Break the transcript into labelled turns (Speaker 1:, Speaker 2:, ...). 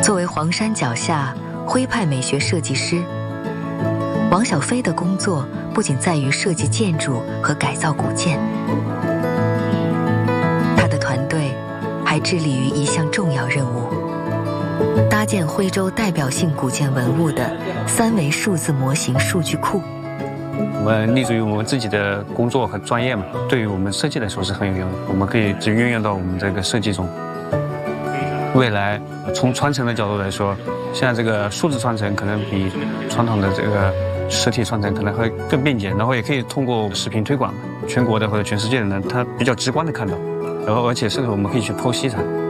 Speaker 1: 作为黄山脚下徽派美学设计师，王小飞的工作不仅在于设计建筑和改造古建，他的团队还致力于一项重要任务：搭建徽州代表性古建文物的3维数字模型数据库。
Speaker 2: 我们立足于我们自己的工作和专业嘛，对于我们设计来说是很有用的，我们可以只运用到我们这个设计中。未来从传承的角度来说，现在这个数字传承可能比传统的这个实体传承可能会更便捷，然后也可以通过视频推广，全国的或者全世界的人他比较直观的看到，然后而且甚至我们可以去剖析它。